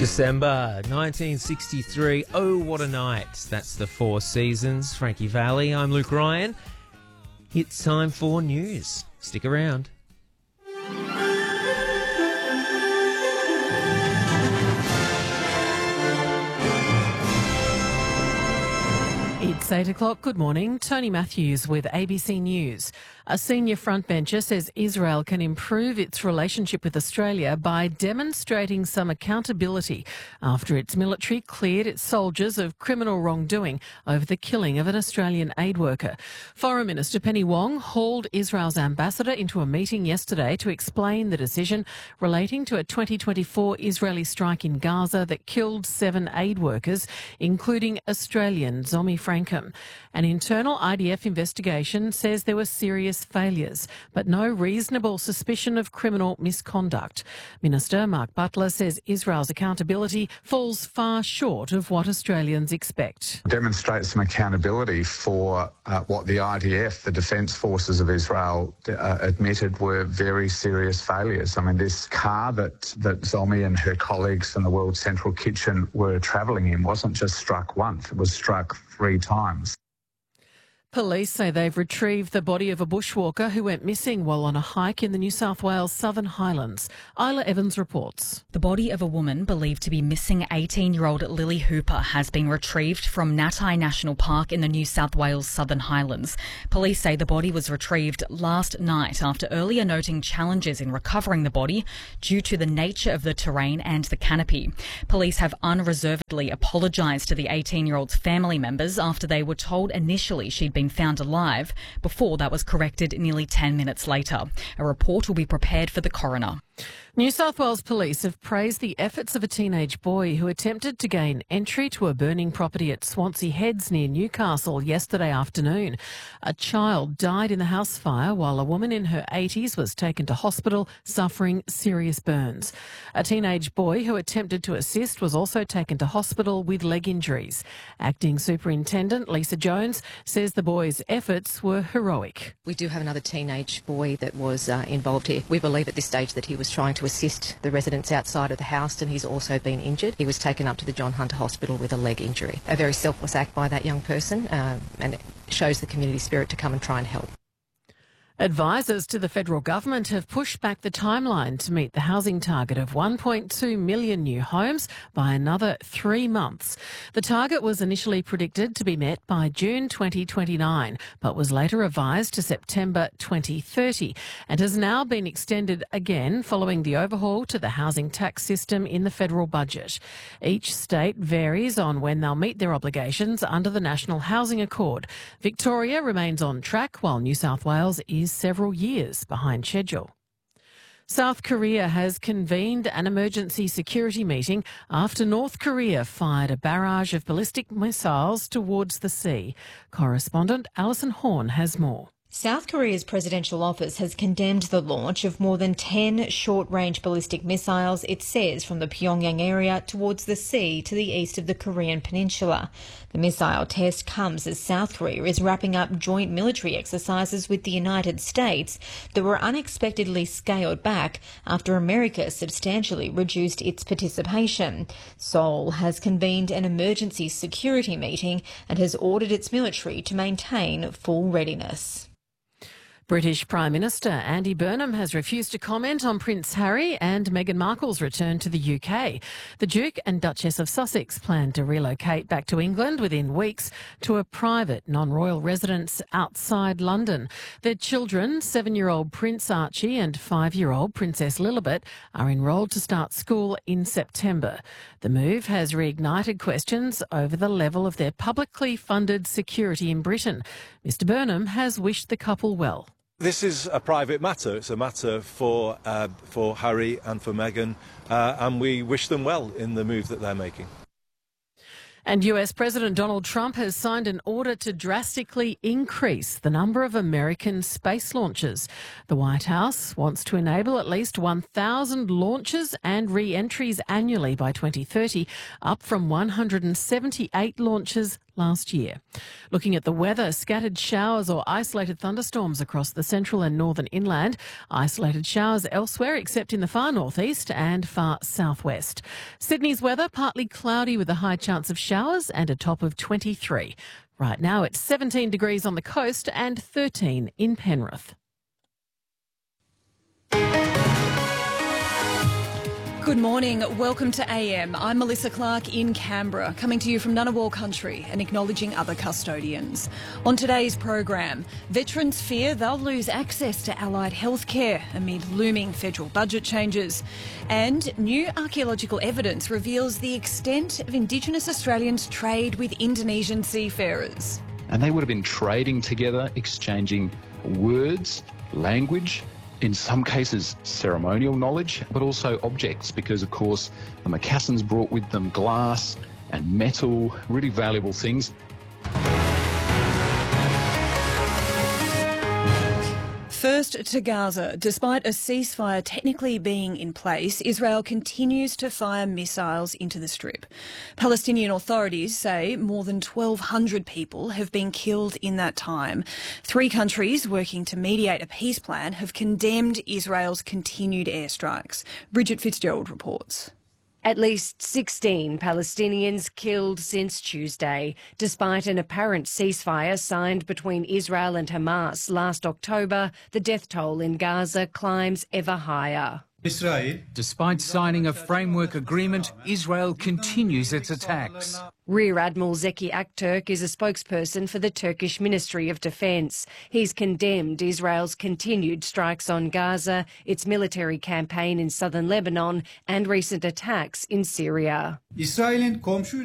December 1963. Oh, what a night. That's the Four Seasons. Frankie Valli. I'm Luke Ryan. It's time for news. Stick around. It's 8 o'clock. Good morning. Tony Matthews with ABC News. A senior frontbencher says Israel can improve its relationship with Australia by demonstrating some accountability after its military cleared its soldiers of criminal wrongdoing over the killing of an Australian aid worker. Foreign Minister Penny Wong hauled Israel's ambassador into a meeting yesterday to explain the decision relating to a 2024 Israeli strike in Gaza that killed 7 aid workers, including Australian Zomi Frankham. An internal IDF investigation says there were serious failures, but no reasonable suspicion of criminal misconduct. Minister Mark Butler says Israel's accountability falls far short of what Australians expect. Demonstrate some accountability for what the IDF, the Defence Forces of Israel, admitted were very serious failures. I mean, this car that Zomi and her colleagues in the World Central Kitchen were travelling in wasn't just struck once, it was struck 3 times. Police say they've retrieved the body of a bushwalker who went missing while on a hike in the New South Wales Southern Highlands. Isla Evans reports. The body of a woman believed to be missing 18-year-old Lily Hooper has been retrieved from Natai National Park in the New South Wales Southern Highlands. Police say the body was retrieved last night after earlier noting challenges in recovering the body due to the nature of the terrain and the canopy. Police have unreservedly apologised to the 18-year-old's family members after they were told initially she'd been found alive before that was corrected nearly 10 minutes later. A report will be prepared for the coroner. New South Wales Police have praised the efforts of a teenage boy who attempted to gain entry to a burning property at Swansea Heads near Newcastle yesterday afternoon. A child died in the house fire while a woman in her 80s was taken to hospital suffering serious burns. A teenage boy who attempted to assist was also taken to hospital with leg injuries. Acting Superintendent Lisa Jones says the boy's efforts were heroic. We do have another teenage boy that was involved here. We believe at this stage that he was trying to assist the residents outside of the house, and he's also been injured. He was taken up to the John Hunter Hospital with a leg injury. A very selfless act by that young person, and it shows the community spirit to come and try and help. Advisors to the federal government have pushed back the timeline to meet the housing target of 1.2 million new homes by another 3 months. The target was initially predicted to be met by June 2029, but was later revised to September 2030 and has now been extended again following the overhaul to the housing tax system in the federal budget. Each state varies on when they'll meet their obligations under the National Housing Accord. Victoria remains on track while New South Wales is several years behind schedule. South Korea has convened an emergency security meeting after North Korea fired a barrage of ballistic missiles towards the sea. Correspondent Alison Horn has more. South Korea's presidential office has condemned the launch of more than 10 short-range ballistic missiles, it says, from the Pyongyang area towards the sea to the east of the Korean peninsula. The missile test comes as South Korea is wrapping up joint military exercises with the United States that were unexpectedly scaled back after America substantially reduced its participation. Seoul has convened an emergency security meeting and has ordered its military to maintain full readiness. British Prime Minister Andy Burnham has refused to comment on Prince Harry and Meghan Markle's return to the UK. The Duke and Duchess of Sussex plan to relocate back to England within weeks to a private non-royal residence outside London. Their children, 7-year-old Prince Archie and 5-year-old Princess Lilibet, are enrolled to start school in September. The move has reignited questions over the level of their publicly funded security in Britain. Mr Burnham has wished the couple well. This is a private matter. It's a matter for Harry and for Meghan, and we wish them well in the move that they're making. And US President Donald Trump has signed an order to drastically increase the number of American space launches. The White House wants to enable at least 1,000 launches and re-entries annually by 2030, up from 178 launches last year. Looking at the weather, scattered showers or isolated thunderstorms across the central and northern inland. Isolated showers elsewhere except in the far northeast and far southwest. Sydney's weather, partly cloudy with a high chance of showers and a top of 23. Right now it's 17 degrees on the coast and 13 in Penrith. Good morning. Welcome to AM. I'm Melissa Clark in Canberra, coming to you from Ngunnawal country and acknowledging other custodians. On today's program, veterans fear they'll lose access to allied healthcare amid looming federal budget changes. And new archaeological evidence reveals the extent of Indigenous Australians' trade with Indonesian seafarers. And they would have been trading together, exchanging words, language, in some cases ceremonial knowledge, but also objects, because of course the Macassans brought with them glass and metal, really valuable things. First to Gaza. Despite a ceasefire technically being in place, Israel continues to fire missiles into the Strip. Palestinian authorities say more than 1,200 people have been killed in that time. 3 countries working to mediate a peace plan have condemned Israel's continued airstrikes. Bridget Fitzgerald reports. At least 16 Palestinians killed since Tuesday, despite an apparent ceasefire signed between Israel and Hamas last October. The death toll in Gaza climbs ever higher. Despite signing a framework agreement, Israel continues its attacks. Rear Admiral Zeki Akturk is a spokesperson for the Turkish Ministry of Defence. He's condemned Israel's continued strikes on Gaza, its military campaign in southern Lebanon and recent attacks in Syria.